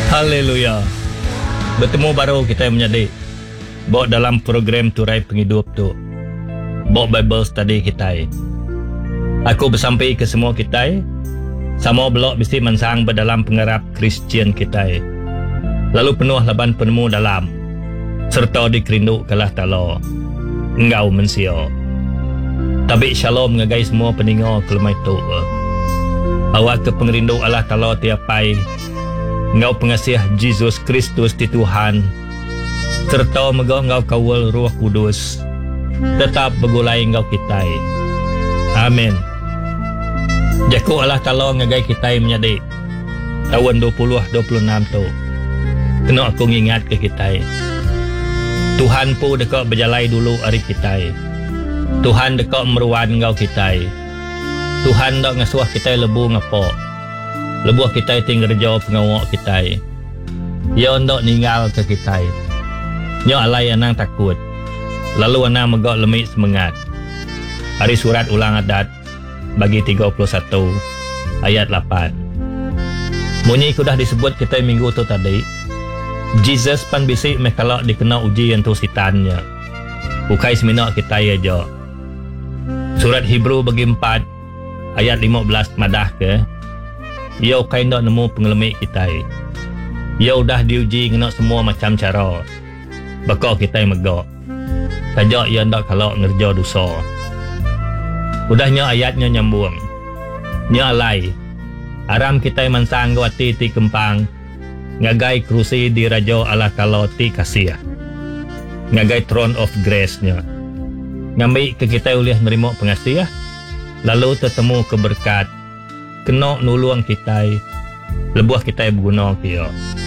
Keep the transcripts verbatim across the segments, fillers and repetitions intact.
Haleluya. Bertemu baru kita menjadi bawa dalam program Turai Penghidup tu. Bawa Bible study kita. Aku bersampai ke semua kita. Sama belok mesti mensang berdalam pengarap Kristian kita. Lalu penuh laban penemu dalam. Serta dikerindu kalah talo. Engkau mensio. Tapi shalom ngagai semua pendengar kelemah itu. Awak ke pengerindu Allah talo tiapai. Engkau pengasih Yesus Kristus di Tuhan, serta megau engkau kawal Roh Kudus, tetap begulai engkau kita. Amin. Jaku Allah Ta'ala ngagai kita menjadi tahun dua puluh dua puluh enam tu. Kena aku ingat ke kita. Tuhan pun dekat berjalai dulu hari kita. Tuhan dekat meruan engkau kita. Tuhan dak ngasuh kita lebu ngapok. Lebuh kita tinggal kerja pengawak kita. Ya untuk ninggal ke kita. Ya alai anang takut. Lalu anang megak lemik semangat. Hari surat ulang adat bagi tiga puluh satu ayat lapan. Bunyi sudah disebut kita minggu tu tadi. Jesus pan bisik meh kalau dikena uji untuk sitannya. Bukai seminak kita ya jo. Surat Hebrew bagi empat ayat lima belas madah ke. Ya kai nak nemu pengelemik kita. Ya udah diuji kena semua macam cara. Bakal kita megak. Kajak ya ndak kalau ngerja dosa. Udahnya ayatnya nyambung. Nya alai. Aram kita mansang gawati ti kempang. Ngagai kerusi di raja Allah kalau ti kasih. Ngagai throne of grace-nya. Ngambil ke kita boleh nerima pengasih. Lalu tertemu keberkat. Kena nuluang kita, lebuah kita berguna kia.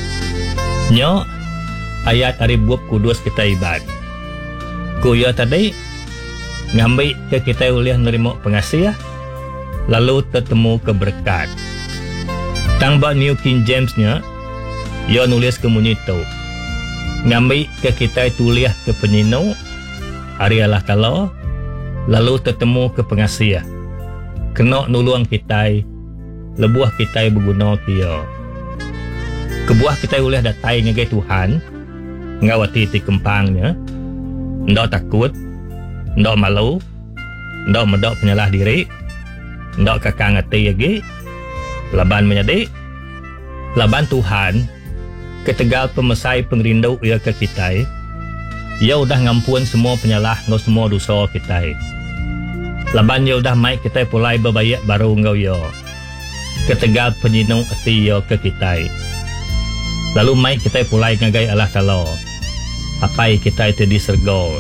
Nya ayat hari buat kudus kita ibad. Kuya tadi ngambil ke kita boleh nerima pengasih, lalu tertemu keberkat. Tangba New King James-nya, ia nulis ke bunyi tu. Ngambil ke kita tulis ke penyinu, hari Allah Ta'ala, lalu tertemu ke pengasih. Kena nuluang kita, lebuah kita berguna kia. Kebuah kita boleh datai ngagai Tuhan, ngawati ti kempangnya, ndak takut, ndak malu, ndak medok penyalah diri, ndak kakang hati lagi, laban menjadi, laban Tuhan, ketegal pemesai pengerindu ia ke kita, ia udah ngampun semua penyalah ngau semua dosa kita. Laban ia udah mai kita pulai berbayak baru ngau ia. Ketegal penyinung hati ya ke kita. Lalu mai kita pulai ngagai Allah Ta'ala. Apa kita itu di serga.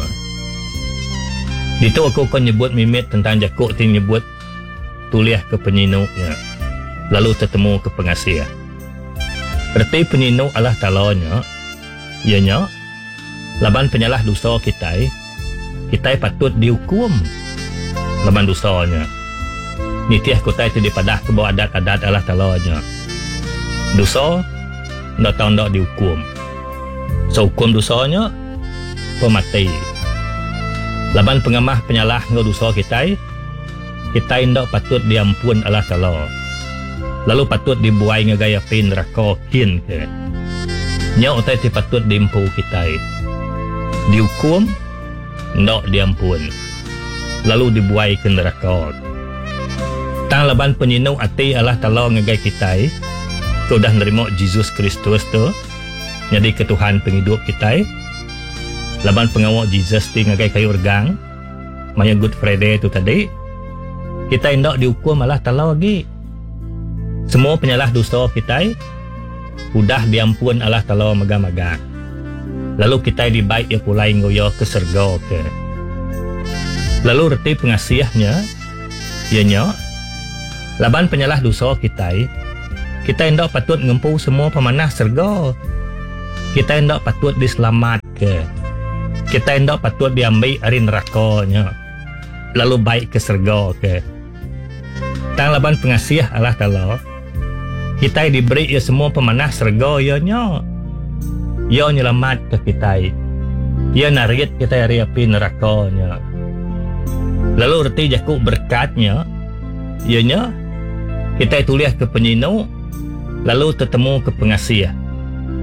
Itu aku kan nyebut mimit tentang jakuk ting nyebut tulis ke penyinungnya. Lalu tertemu ke pengasih. Berarti penyinung Allah Ta'ala nya, ianya laban penyalah dosa kita, kita patut dihukum laban dosanya. Nitiah kota itu dipadah ke bawah adat-adat Allah Ta'ala-nya. Dosa, ndak tahu ndak dihukum. So, hukum dosanya, pemati. Laban pengamah penyalah ngau dosa kita, kita ndak patut diampun Allah Ta'ala. Lalu patut dibuai ngagaya pin neraka kin ke. Nya utai ti patut diimpu kita. Dihukum, ndak diampun. Lalu dibuai ke neraka. Tang laban penyinung hati Allah Ta'ala ngagai kita, tu dah nerima Yesus Kristus tu, jadi ke Tuhan penghidup kita. Laban pengawal Jesus ti ngagai kayu urgang, maya Good Friday tu tadi, kita hendak dihukum Allah Ta'ala lagi. Semua penyalah dosa kita, udah diampun Allah Ta'ala maga-maga. Lalu kita dibaik ya pulai ngoyo ke surga ke. Lalu reti pengasihnya, ianya, laban penyalah dosa kita, kita hendak patut ngempu semua pemanah surga. Kita hendak patut diselamat ke. Kita hendak patut diambil dari nerakanya. Lalu baik ke surga ke. Tang laban pengasih Allah Ta'ala, kita diberi ya semua pemanah surga ianya. Ia nyelamat ke kita. Ia narik kita dari api nerakanya. Lalu reti jakuk berkatnya, ianya kita tulis ke penyinu, lalu tertemu ke pengasih.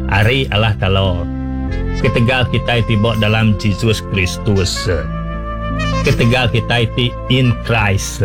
Ari Allah Ta'ala. Ketegal kita tiba dalam Jesus Kristus. Ketegal kita ti in Christ.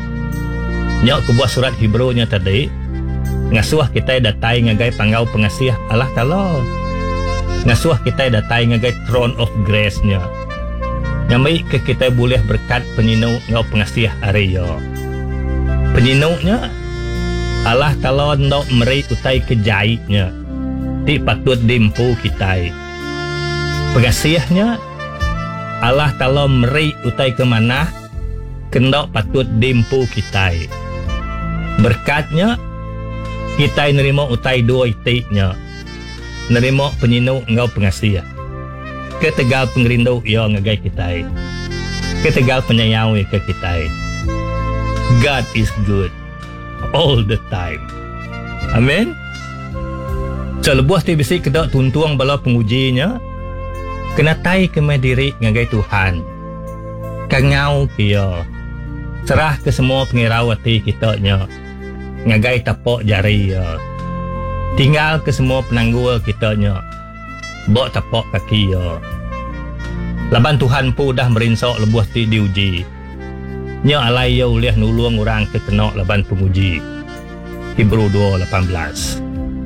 Nyok kebuah surat Hebrew-nya tadi. Ngasuh kita datai ngagai panggau pengasih Allah Ta'ala. Ngasuh kita datai ngagai throne of grace-nya. Nyamai ke kita boleh berkat penyinu ngau pengasih Arya. Penyinuknya Allah Ta'ala ndok meri utai kejaitnya. Ti patut dimpu kita. Pengasihnya Allah Ta'ala meri utai kemana kendok patut dimpu kita. Berkatnya kita nerima utai dua itiknya. Nerima penyinuk ngau pengasih. Ketegal pengerindu ia ngagai kita. Ketegal penyayang ke kita. God is good all the time. Amin. So lebuh ti bisi kedok tuntuang bala pengujinya. Kena tai ke diri ngagai Tuhan. Kangau kia. Serah ke semua pengirawati kitanya. Ngagai tapok jari ya. Tinggal ke semua penanggul kitanya. Bok tapok kaki ya. Laban Tuhan pun dah merinsak lebuh ti diuji. Nya alai ya ulih nulung orang ke kena laban penguji. Hebrew dua lapan belas.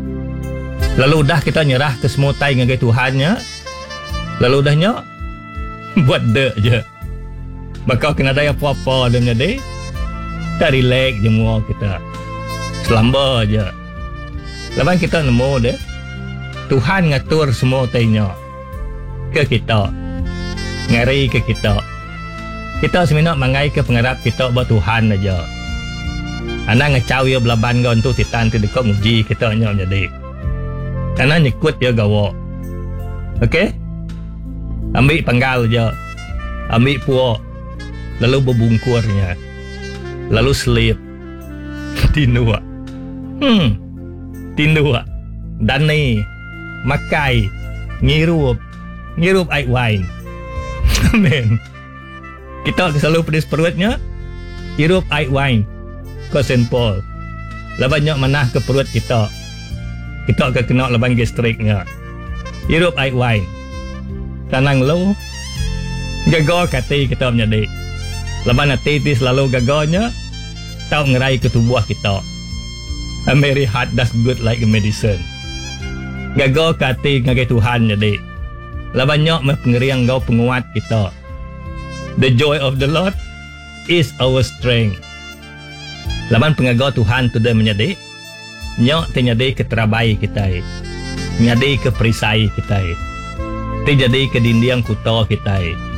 Lalu dah kita nyerah ke semua tai ngagai Tuhannya. Lalu dah nya buat dek je. Maka kena daya apa-apa dia menjadi. Tak relax je semua kita. Selamba je. Lepas kita nemu dia, Tuhan ngatur semua tanya ke kita. Ngari ke kita. Kita seminat mangai ke pengarap kita buat Tuhan aja. Anak ngecau ya belaban kau untuk sitan tu dekat muji kita nya menjadi. Karena nyekut ya gawa. Okey? Ambil panggal je. Ambil puak. Lalu berbungkurnya. Lalu selip. Tinua. Hmm. Tinua. Dani. Makai. Ngirup. Ngirup air wine. Amin. Kita selalu pedis perutnya. Hirup air wine. Ke Saint Paul. Lepas nyok manah ke perut kita. Kita akan kena leban gastriknya. Hirup air wine. Tanang lo. Gagal kati kita menjadi. Lepas nanti selalu gagalnya. Tahu ngerai ke tubuh kita. A merry heart does good like a medicine. Gagal kati ngagai Tuhan jadi. Lepas nyok mengeriang kau penguat kita. The joy of the Lord is our strength. Laban pengagal Tuhan tu dah menjadi. Nyok terjadi keterabai kita. Menjadi ke perisai kita. Terjadi ke dinding kuta kita.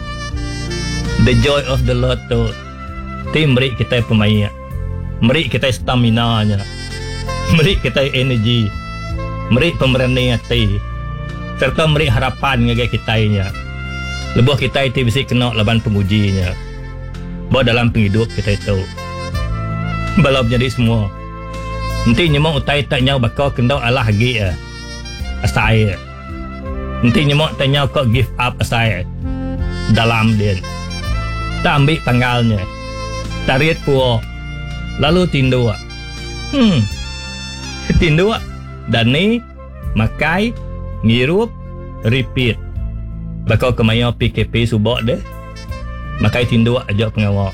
The joy of the Lord tu. Ti meri kita pemain. Meri kita stamina nya. Meri kita energi. Meri pemberani hati. Serta meri harapan ngagai kita nya. Lebuh kita itu bisa kena laban pengujinya. Bahawa dalam penghidup kita itu. Balap jadi semua. Nanti nyemak utai tak nyau bakal kendau Allah lagi ya. Asai. Nanti nyemak tak nyau kau give up asai. Dalam dia. Tak ambil panggalnya. Tarik puak. Lalu tindu. Hmm. Tindu. Dani. Makai. Ngirup. Repeat. Bakal kemaya P K P subak deh. Makai tindu ajak pengawal.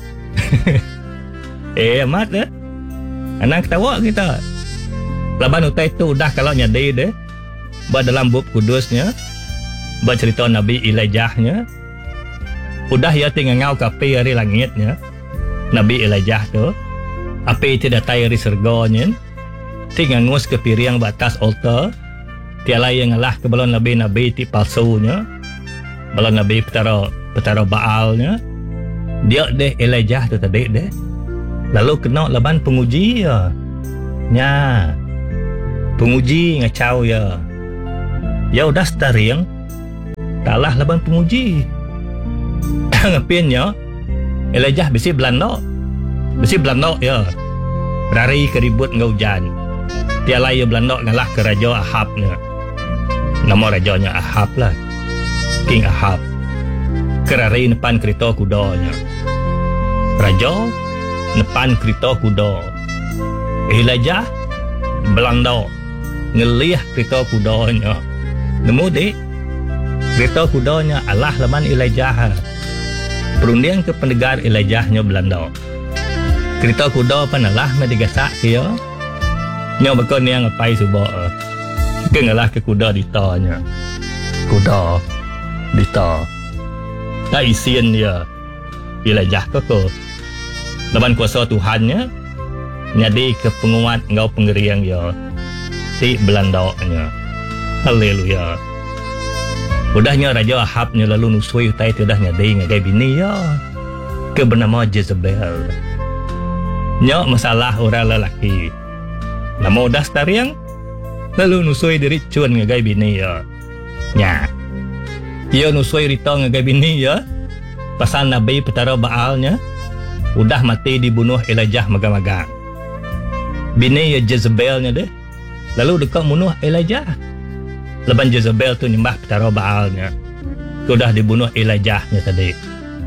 eh amat deh. Anak ketawa kita. Laban utai tu dah kalau nyadai deh. Buat dalam bab kudusnya. Buat cerita Nabi Elijahnya. Udah ya tinggal ngau kapi hari langitnya. Nabi Elijah tu. Api tidak datai hari serganya. Tinggal ngus ke piring batas altar. Tiada yang ngalah ke balon Nabi-Nabi ti palsunya. Balon Nabi petara petara Baalnya. Dia deh Elijah tu tadi deh. Lalu kena laban penguji ya. Nya. Penguji ngacau ya. Ya udah staring. Talah laban penguji. Ngapinnya Elijah bisi Belanda. Bisi Belanda ya. Rari keribut ngau hujan. Tiada ya Belanda ngalah ke Raja Ahabnya. Nama rajanya Ahab lah. King Ahab. Kerari depan kereta kudanya. Raja depan kereta kuda. Elijah Belanda ngelih kereta kudanya. Nemu dek, kereta kudanya Allah laman Elijah. Perunding ke pendegar Elijahnya Belanda. Kereta kuda panalah medigasak kia. Nya bakon yang ngapai suba. Kengalah ke kuda ditanya. Kuda dita. Tak isian dia. Elijah koko. Laban kuasa Tuhannya nyadi ke penguat engkau penggeriang ya. Si Belandanya. Haleluya. Udahnya Raja Ahabnya lalu nusui utai tu dah nyadi ngagai bini ya. Ke bernama Jezebel. Nyok masalah orang lelaki. Nama udah stariang. Lalu nusui diri cun ngagai bini ya. Nya. Ia nusui rita ngagai bini ya. Pasal Nabi petara Baalnya udah mati dibunuh Elijah magang-magang. Bini ya Jezebelnya deh. Lalu dekat bunuh Elijah. Leban Jezebel tu nyembah petara Baalnya. Sudah dibunuh Elijahnya tadi.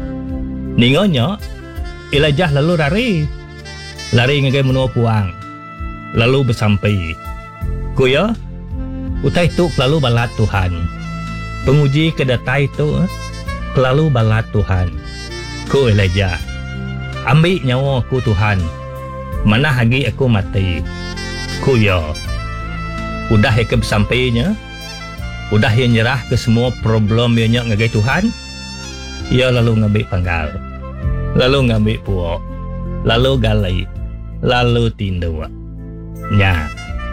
Ningonya Elijah lalu lari. Lari ngagai menua puang. Lalu bersampai. Kuya, utai tu lalu balat Tuhan. Penguji kedatai tu lalu balat Tuhan. Ku Elijah, ambil nyawa ku Tuhan. Mana lagi aku mati. Kuya, udah ya ke bersampainya. Udah ia nyerah ke semua problem ia ngagai Tuhan. Ia lalu ngambil panggal. Lalu ngambil puak. Lalu galai. Lalu tinduak. Nya.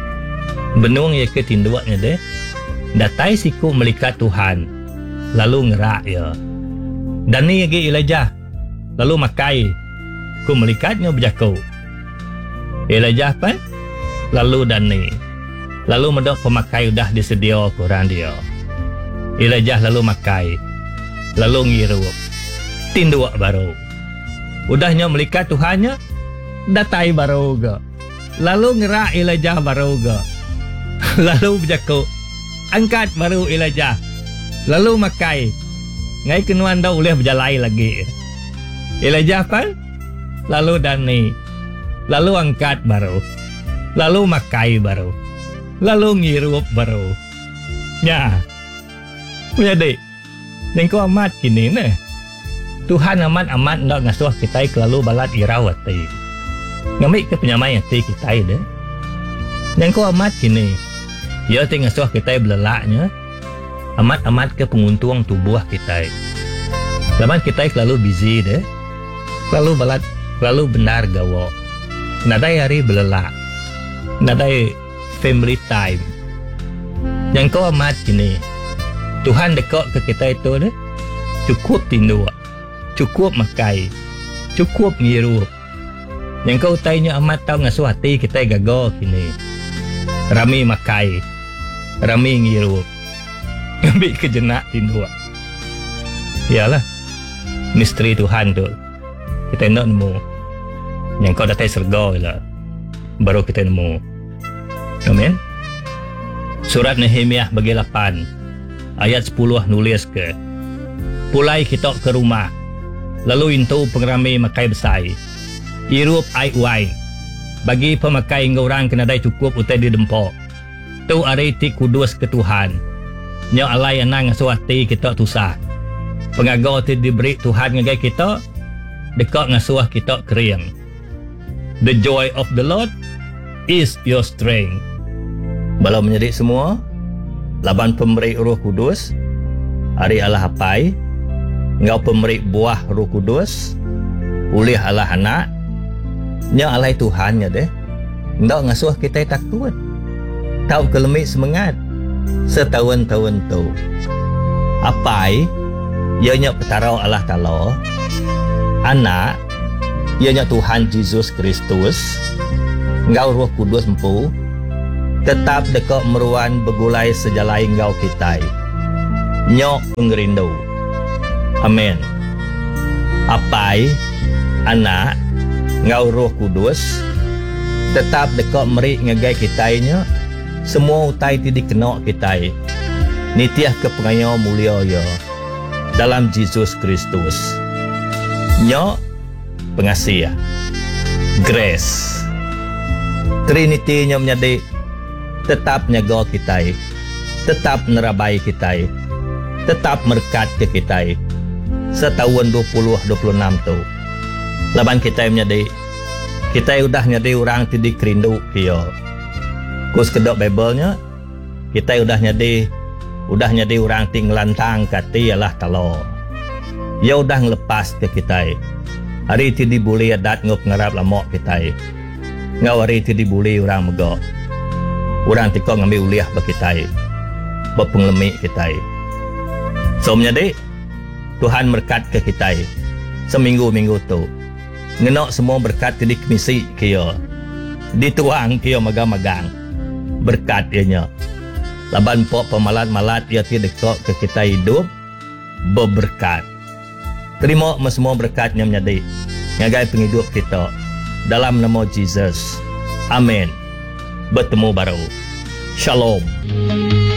Benung ia ke tinduaknya deh. Datai siku melikat Tuhan. Lalu ngerak ya. Dan ni lagi Elijah. Lalu makai. Ku melikatnya berjakau. Elijah pan. Lalu dan ni. Lalu medok pemakai udah disedia Quran dia. Elijah lalu makai. Lalu ngirup. Tinduak baru. Udahnya melikat Tuhannya. Datai baru ga. Lalu ngerak Elijah baru ga. Lalu berjakau. Angkat baru Elijah. Lalu makai. Ngai kenuan dah boleh berjalai lagi. Elijah pan. Lalu dan ni. Lalu angkat baru. Lalu makai baru. Lalu ngirup baru. Ya. Punya dek. Nengko amat kini ne. Tuhan amat-amat nak ngasuh kita kelalu balat irawati. Ngamik ke penyamai hati kita deh. Nengko amat kini. Ya ting ngasuh kita belelaknya. Amat-amat ke penguntung tubuh kita. Zaman kita selalu busy deh. Selalu balat, selalu benar gawa. Nadai hari belelak. Nadai family time. Yang kau amat kini. Tuhan dekat ke kita itu deh. Cukup tindu. Cukup makai. Cukup ngirup. Yang kau tanya amat tahu ngasuh hati kita gagal kini. Rami makai. Rami ngirup. Ambil kejenak tindu. Yalah. Misteri Tuhan tu. Kita nak nemu. Yang kau datang serga lah. Baru kita nemu. Amin. Surat Nehemiah bagi lapan ayat sepuluh nulis ke. Pulai kita ke rumah. Lalu intu pengerami makai besai. Irup air wine. Bagi pemakai ngorang kena dai cukup utai di dempok. Tu ari ti kudus ke Tuhan. Nya alai anang ngasuhati kita tusah. Pengagal ti diberi Tuhan ngagai kita. Dekat ngasuh kita kering. The joy of the Lord is your strength. Balau menjadi semua laban pemberi Roh Kudus hari Allah hapai ngau pemberi buah Roh Kudus ulih Allah anak nya alai Tuhannya deh ndak ngasuh kita takut tau kelemik semangat setahun-tahun tu apai ianya petarau Allah Ta'ala anak ianya Tuhan Yesus Kristus ngau Roh Kudus empu tetap dekat meruan begulai sejalai engkau kita. Nyok penggerindu. Amin. Apai, anak, ngau Roh Kudus, tetap dekat merik ngagai kitanya, semua utai tidak kena kita. Nitiah kepengaya mulia ya, dalam Yesus Kristus. Nyok, pengasih. Grace. Trinity-nya menjadi tetap nyaga kita, tetap nerabai kita, tetap merkat ke kita setahun dua puluh dua puluh enam tu. Laban kita menjadi kita udah nyadi orang tidak kerindu kia. Kus kedok Biblenya kita udah nyadi udah nyadi orang ting lantang kati ialah talo. Ya udah ngelepas ke kita. Hari tidak boleh adat ngop ngarap lamok kita. Ngau hari tidak boleh orang megok. Orang tiko ngambil uliah bagi kita. Berpenglemik kita. So menjadi Tuhan berkat ke kita. Seminggu-minggu tu. Ngenok semua berkat di komisi kia. Dituang kia magang-magang. Berkat ianya. Laban pok pemalat-malat ia tidak kok ke kita hidup. Berberkat. Terima semua berkatnya menjadi. Ngagai penghidup kita. Dalam nama Jesus. Amin. Bertemu baru. Shalom.